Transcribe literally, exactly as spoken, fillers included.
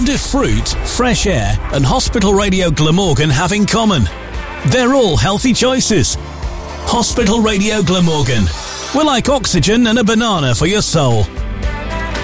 do fruit, fresh air and Hospital Radio Glamorgan have in common? They're all healthy choices. Hospital Radio Glamorgan. We're like oxygen and a banana for your soul.